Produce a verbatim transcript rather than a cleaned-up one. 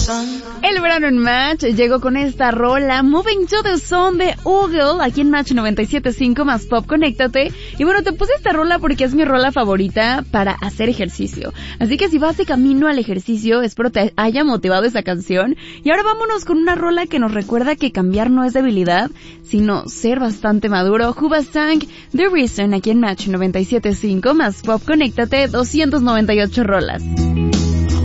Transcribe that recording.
El verano en Match llegó con esta rola, Moving to the Sun de Oogle, aquí en Match noventa y siete punto cinco más Pop, conéctate. Y bueno, te puse esta rola porque es mi rola favorita para hacer ejercicio. Así que si vas de camino al ejercicio, espero te haya motivado esa canción. Y ahora vámonos con una rola que nos recuerda que cambiar no es debilidad, sino ser bastante maduro. Hoobastank, The Reason, aquí en Match noventa y siete punto cinco más Pop, conéctate, doscientas noventa y ocho rolas.